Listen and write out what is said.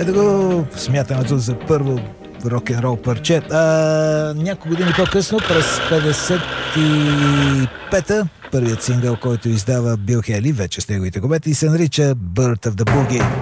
Ето го, смятането за първо рок-н-рол парче. Няколко години по-късно, през 55-та, първият сингъл, който издава Бил Хейли, вече с неговите гобети, се нарича Bird of the Boogie.